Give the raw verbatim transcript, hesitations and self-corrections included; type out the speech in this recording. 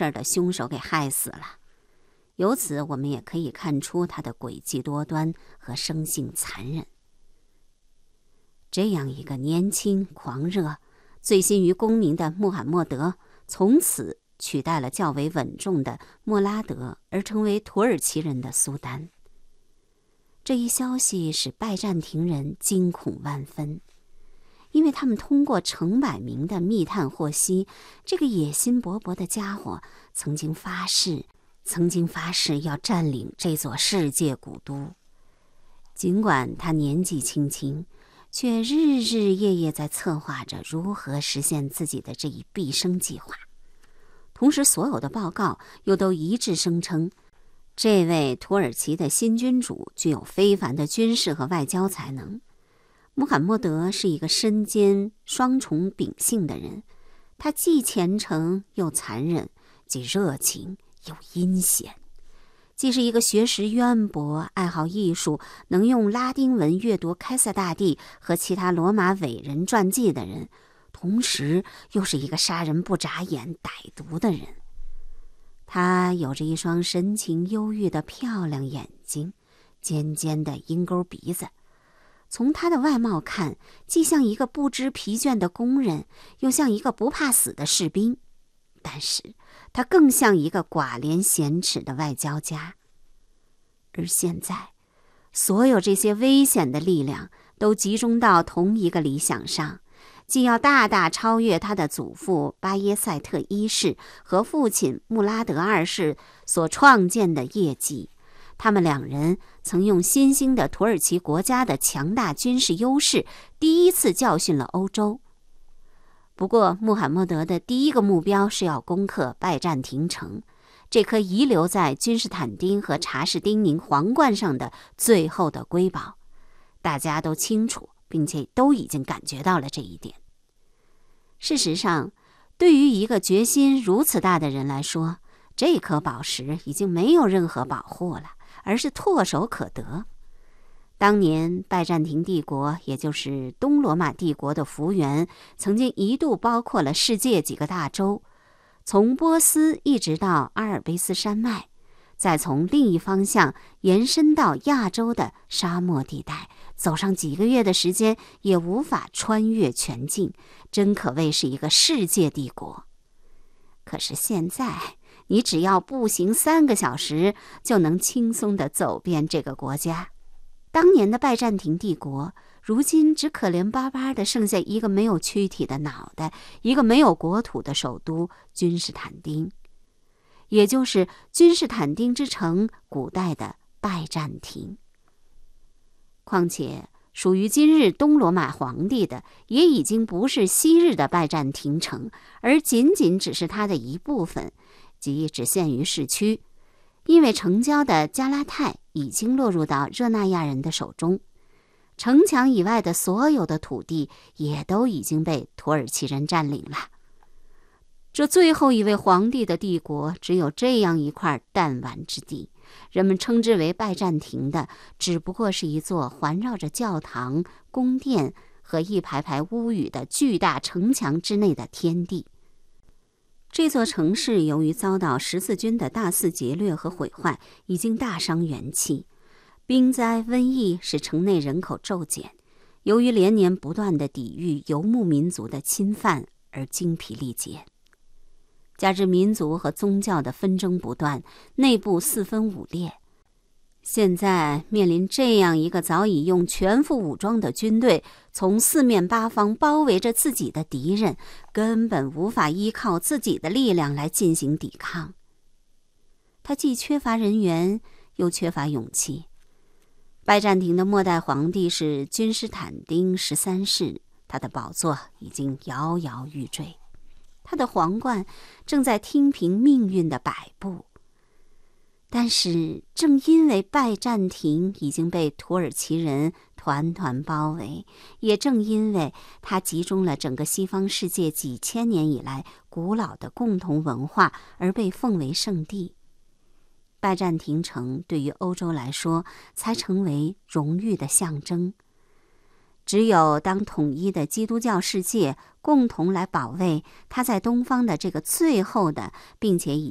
事的凶手给害死了。由此我们也可以看出他的诡计多端和生性残忍。这样一个年轻、狂热、醉心于功名的穆罕默德，从此取代了较为稳重的莫拉德，而成为土耳其人的苏丹。这一消息使拜占庭人惊恐万分，因为他们通过成百名的密探获悉，这个野心勃勃的家伙曾经发誓曾经发誓要占领这座世界古都。尽管他年纪轻轻，却日日夜夜在策划着如何实现自己的这一毕生计划。同时所有的报告又都一致声称，这位土耳其的新君主具有非凡的军事和外交才能。穆罕默德是一个身兼双重秉性的人，他既虔诚又残忍，既热情又阴险，既是一个学识渊博、爱好艺术、能用拉丁文阅读开塞大帝和其他罗马伟人传记的人，同时又是一个杀人不眨眼、歹毒的人。他有着一双神情忧郁的漂亮眼睛，尖尖的鹰钩鼻子。从他的外貌看，既像一个不知疲倦的工人，又像一个不怕死的士兵。但是他更像一个寡廉鲜耻的外交家。而现在，所有这些危险的力量都集中到同一个理想上，既要大大超越他的祖父巴耶塞特一世和父亲穆拉德二世所创建的业绩。他们两人曾用新兴的土耳其国家的强大军事优势，第一次教训了欧洲。不过，穆罕默德的第一个目标是要攻克拜占庭城，这颗遗留在君士坦丁和查士丁宁皇冠上的最后的瑰宝。大家都清楚，并且都已经感觉到了这一点。事实上，对于一个决心如此大的人来说，这颗宝石已经没有任何保护了，而是唾手可得。当年拜占庭帝国，也就是东罗马帝国的幅员，曾经一度包括了世界几个大洲，从波斯一直到阿尔卑斯山脉，再从另一方向延伸到亚洲的沙漠地带，走上几个月的时间也无法穿越全境，真可谓是一个世界帝国。可是现在，你只要步行三个小时，就能轻松地走遍这个国家。当年的拜占庭帝国，如今只可怜巴巴地剩下一个没有躯体的脑袋，一个没有国土的首都君士坦丁，也就是君士坦丁之城古代的拜占庭。况且属于今日东罗马皇帝的，也已经不是昔日的拜占庭城，而仅仅只是它的一部分，即只限于市区。因为城郊的加拉泰已经落入到热那亚人的手中，城墙以外的所有的土地也都已经被土耳其人占领了。这最后一位皇帝的帝国只有这样一块弹丸之地，人们称之为拜占庭的，只不过是一座环绕着教堂、宫殿和一排排屋宇的巨大城墙之内的天地。这座城市由于遭到十字军的大肆劫掠和毁坏，已经大伤元气。兵灾、瘟疫使城内人口骤减，由于连年不断的抵御游牧民族的侵犯而精疲力竭。加之民族和宗教的纷争不断，内部四分五裂。现在面临这样一个早已用全副武装的军队从四面八方包围着自己的敌人，根本无法依靠自己的力量来进行抵抗。他既缺乏人员，又缺乏勇气。拜占庭的末代皇帝是君士坦丁十三世，他的宝座已经摇摇欲坠，他的皇冠正在听凭命运的摆布。但是正因为拜占庭已经被土耳其人团团包围，也正因为它集中了整个西方世界几千年以来古老的共同文化，而被奉为圣地。拜占庭城对于欧洲来说才成为荣誉的象征。只有当统一的基督教世界共同来保卫它在东方的这个最后的并且以